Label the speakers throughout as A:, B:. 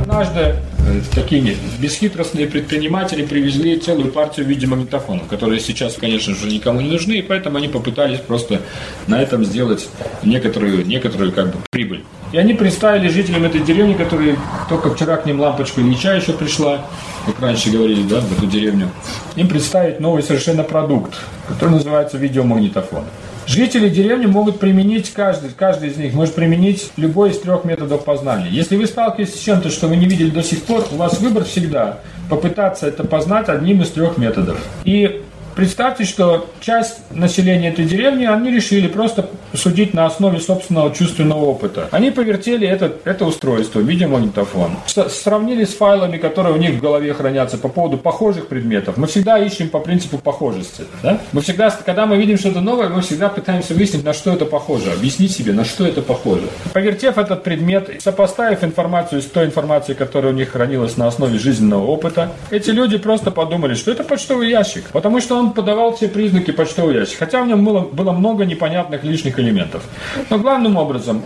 A: Однажды такие бесхитростные предприниматели привезли целую партию видеомагнитофонов, которые сейчас, конечно же, никому не нужны, и поэтому они попытались просто на этом сделать некоторую как бы прибыль. И они представили жителям этой деревни, которые только вчера к ним лампочка Ильича еще пришла, как раньше говорили, да, в эту деревню, им представить новый совершенно продукт, который называется видеомагнитофон. Жители деревни могут применить, каждый из них может применить любой из 3 методов познания. Если вы сталкиваетесь с чем-то, что вы не видели до сих пор, у вас выбор всегда попытаться это познать одним из 3 методов. И представьте, что часть населения этой деревни, они решили просто судить на основе собственного чувственного опыта. Они повертели это устройство, видеомагнитофон, сравнили с файлами, которые у них в голове хранятся по поводу похожих предметов. Мы всегда ищем по принципу похожести. Да? Мы всегда, когда мы видим что-то новое, мы всегда пытаемся выяснить, на что это похоже, объяснить себе, на что это похоже. Повертев этот предмет, сопоставив информацию с той информацией, которая у них хранилась на основе жизненного опыта, эти люди просто подумали, что это почтовый ящик, потому что он подавал все признаки почтового ящика, хотя в нем было много непонятных лишних элементов. Но главным образом,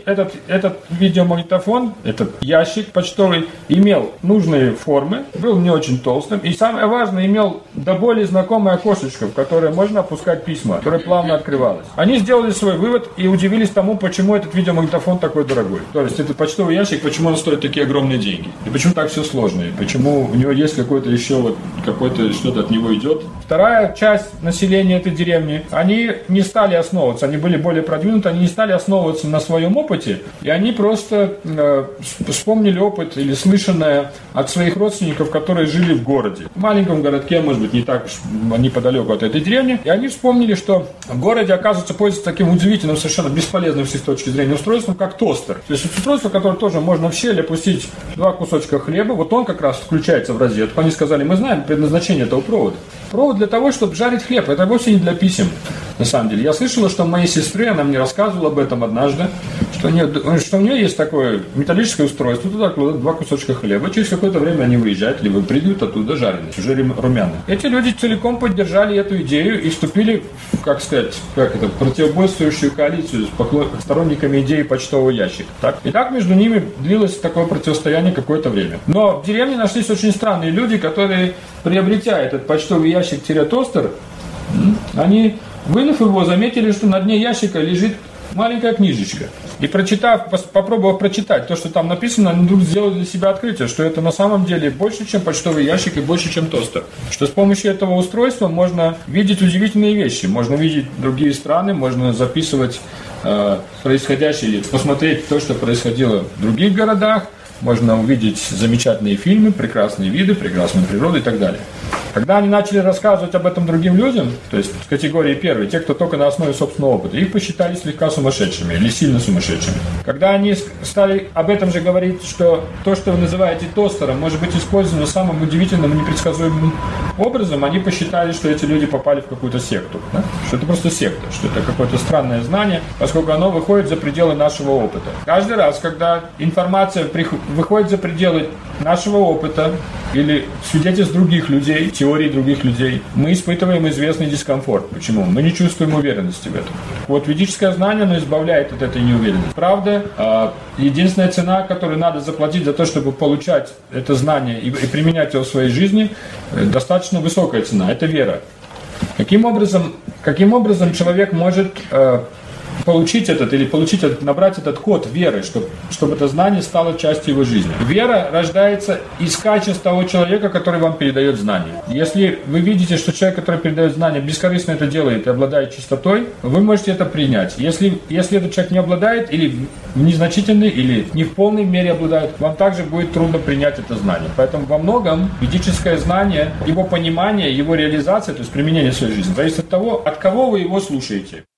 A: этот видеомагнитофон, этот ящик почтовый, имел нужные формы, был не очень толстым, и самое важное, имел до боли знакомое окошечко, в которое можно опускать письма, которое плавно открывалось. Они сделали свой вывод и удивились тому, почему этот видеомагнитофон такой дорогой. То есть этот почтовый ящик, почему он стоит такие огромные деньги, и почему так все сложно, и почему у него есть какой-то что-то от него идет. Вторая часть населения этой деревни, они не стали основываться, они были более продвинуты, они не стали основываться на своем опыте, и они просто вспомнили опыт или слышанное от своих родственников, которые жили в городе. В маленьком городке, может быть, не так неподалеку от этой деревни, и они вспомнили, что в городе, оказывается, пользуется таким удивительным, совершенно бесполезным с их точки зрения устройством, как тостер. То есть устройство, которое тоже можно в щель опустить 2 кусочка хлеба, вот он как раз включается в розетку. Они сказали, мы знаем предназначение этого провода. Провод для того, чтобы жарить хлеб. Это вовсе не для писем, на самом деле. Я слышала, что у моей сестры, она мне рассказывала об этом однажды, что у нее есть такое металлическое устройство, туда кладут 2 кусочка хлеба, через какое-то время они выезжают, либо придут оттуда жареные, уже румяные. Эти люди целиком поддержали эту идею и вступили в противоборствующую коалицию с сторонниками идеи почтового ящика. И так между ними длилось такое противостояние какое-то время. Но в деревне нашлись очень странные люди, которые, приобретя этот почтовый ящик-тостер, они, вынув его, заметили, что на дне ящика лежит маленькая книжечка. И попробовав прочитать то, что там написано, они вдруг сделали для себя открытие, что это на самом деле больше, чем почтовый ящик и больше, чем тостер. Что с помощью этого устройства можно видеть удивительные вещи. Можно видеть другие страны, можно записывать происходящее, или посмотреть то, что происходило в других городах, можно увидеть замечательные фильмы, прекрасные виды, прекрасную природу и так далее. Когда они начали рассказывать об этом другим людям, то есть в категории первой, те, кто только на основе собственного опыта, их посчитали слегка сумасшедшими или сильно сумасшедшими. Когда они стали об этом же говорить, что то, что вы называете тостером, может быть использовано самым удивительным и непредсказуемым образом, они посчитали, что эти люди попали в какую-то секту. Да? Что это просто секта, что это какое-то странное знание, поскольку оно выходит за пределы нашего опыта. Каждый раз, когда информация выходит за пределы нашего опыта или свидетельств других людей, теорий других людей, мы испытываем известный дискомфорт. Почему? Мы не чувствуем уверенности в этом. Вот ведическое знание, оно избавляет от этой неуверенности. Правда, единственная цена, которую надо заплатить за то, чтобы получать это знание и применять его в своей жизни, достаточно высокая цена. Это вера. Каким образом человек может получить набрать этот код веры, чтобы это знание стало частью его жизни. Вера рождается из качеств того человека, который вам передает знания. Если вы видите, что человек, который передает знания, бескорыстно это делает и обладает чистотой, вы можете это принять. Если этот человек не обладает, или в незначительной, или не в полной мере обладает, вам также будет трудно принять это знание. Поэтому во многом ведическое знание, его понимание, его реализация, то есть применение в своей жизни, зависит от того, от кого вы его слушаете.